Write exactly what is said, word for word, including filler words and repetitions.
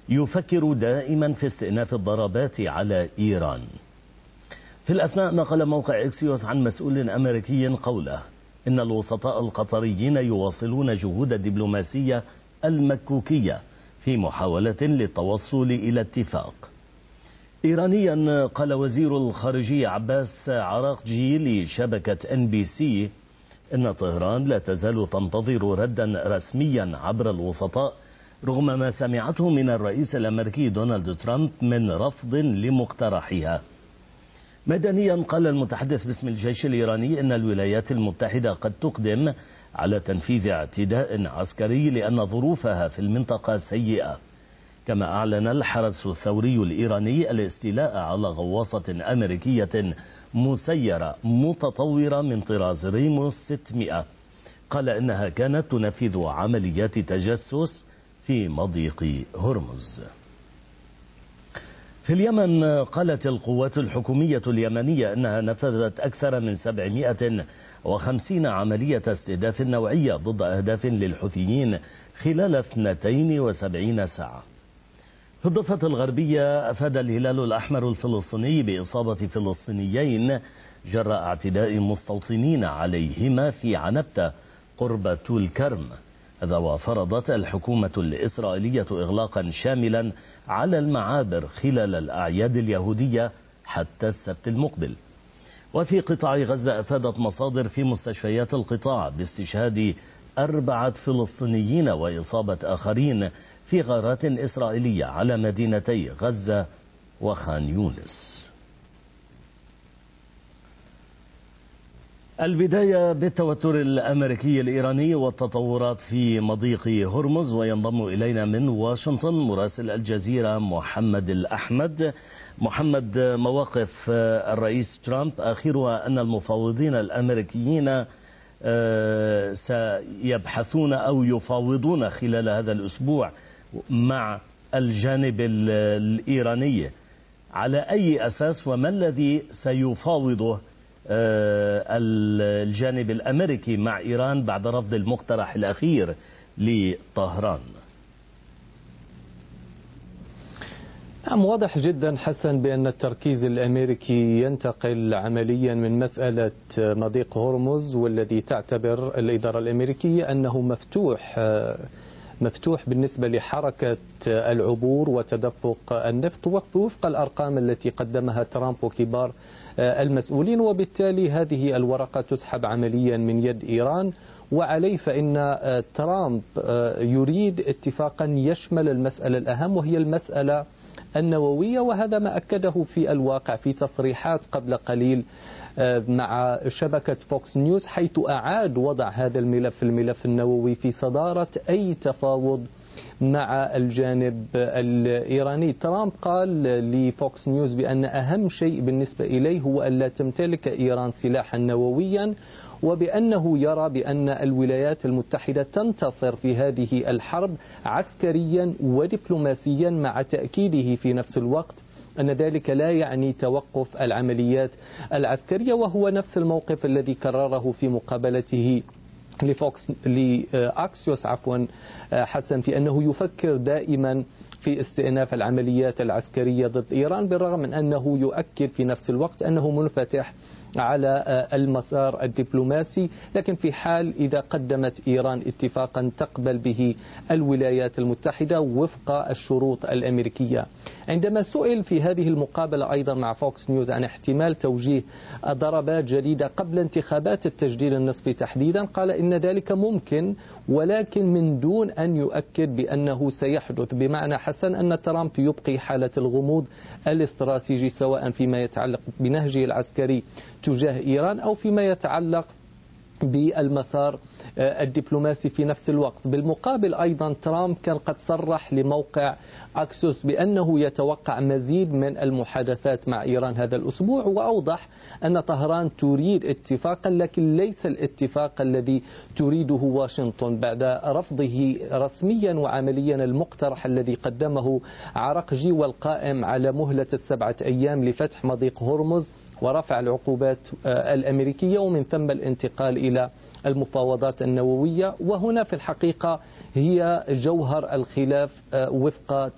يفكر دائما في استئناف الضربات على إيران. في الأثناء نقل موقع إكسيوس عن مسؤول أمريكي قوله إن الوسطاء القطريين يواصلون جهود الدبلوماسية المكوكية في محاولة للتوصل إلى اتفاق. إيرانيا قال وزير الخارجية عباس عراقجي لشبكة إن بي سي إن طهران لا تزال تنتظر ردا رسميا عبر الوسطاء رغم ما سمعته من الرئيس الأمريكي دونالد ترامب من رفض لمقترحها. مدنيا قال المتحدث باسم الجيش الإيراني إن الولايات المتحدة قد تقدم على تنفيذ اعتداء عسكري لأن ظروفها في المنطقة سيئة. كما أعلن الحرس الثوري الإيراني الاستيلاء على غواصة أمريكية مسيرة متطورة من طراز ريموس ستمائة، قال إنها كانت تنفذ عمليات تجسس في مضيق هرمز. في اليمن قالت القوات الحكومية اليمنية أنها نفذت أكثر من سبعمائة وخمسين عملية استهداف نوعية ضد أهداف للحوثيين خلال اثنتين وسبعين ساعة. في الضفة الغربية أفاد الهلال الأحمر الفلسطيني بإصابة فلسطينيين جراء اعتداء مستوطنين عليهما في عنبتة قرب طول كرم. هذا وفرضت الحكومة الإسرائيلية إغلاقا شاملا على المعابر خلال الأعياد اليهودية حتى السبت المقبل. وفي قطاع غزة أفادت مصادر في مستشفيات القطاع باستشهاد أربعة فلسطينيين وإصابة آخرين في غارات إسرائيلية على مدينتي غزة وخان يونس. البداية بالتوتر الأمريكي الإيراني والتطورات في مضيق هرمز، وينضم إلينا من واشنطن مراسل الجزيرة محمد الأحمد. محمد، مواقف الرئيس ترامب آخرها أن المفاوضين الأمريكيين سيبحثون أو يفاوضون خلال هذا الأسبوع مع الجانب الإيراني على أي أساس، وما الذي سيفاوضه الجانب الأمريكي مع إيران بعد رفض المقترح الأخير لطهران؟ نعم، واضح جدا حسن بأن التركيز الأمريكي ينتقل عمليا من مسألة مضيق هرمز، والذي تعتبر الإدارة الأمريكية أنه مفتوح مفتوح بالنسبة لحركة العبور وتدفق النفط وفق الأرقام التي قدمها ترامب وكبار المسؤولين، وبالتالي هذه الورقة تسحب عمليا من يد إيران. وعليه فإن ترامب يريد اتفاقا يشمل المسألة الأهم وهي المسألة النووية، وهذا ما أكده في الواقع في تصريحات قبل قليل مع شبكة فوكس نيوز، حيث أعاد وضع هذا الملف الملف النووي في صدارة أي تفاوض مع الجانب الإيراني. ترامب قال لفوكس نيوز بأن أهم شيء بالنسبة إليه هو أن لا تمتلك إيران سلاحا نوويا، وبأنه يرى بأن الولايات المتحدة تنتصر في هذه الحرب عسكريا ودبلوماسيا، مع تأكيده في نفس الوقت أن ذلك لا يعني توقف العمليات العسكرية، وهو نفس الموقف الذي كرره في مقابلته لفوكس لأكسيوس عفوا حسن، في أنه يفكر دائما في استئناف العمليات العسكرية ضد إيران، بالرغم من أنه يؤكد في نفس الوقت أنه منفتح على المسار الدبلوماسي، لكن في حال إذا قدمت إيران اتفاقا تقبل به الولايات المتحدة وفق الشروط الأمريكية. عندما سئل في هذه المقابلة أيضا مع فوكس نيوز عن احتمال توجيه ضربات جديدة قبل انتخابات التجديد النصفي تحديدا، قال إن ذلك ممكن، ولكن من دون أن يؤكد بأنه سيحدث، بمعنى حسن أن ترامب يبقي حالة الغموض الاستراتيجي سواء فيما يتعلق بنهجه العسكري تجاه إيران أو فيما يتعلق بالمسار الدبلوماسي في نفس الوقت. بالمقابل أيضا ترامب كان قد صرح لموقع أكسوس بأنه يتوقع مزيد من المحادثات مع إيران هذا الأسبوع، وأوضح أن طهران تريد اتفاقا لكن ليس الاتفاق الذي تريده واشنطن بعد رفضه رسميا وعمليا المقترح الذي قدمه عراقجي والقائم على مهلة السبعة أيام لفتح مضيق هرمز ورفع العقوبات الأمريكية، ومن ثم الانتقال إلى المفاوضات النووية. وهنا في الحقيقة هي جوهر الخلاف وفق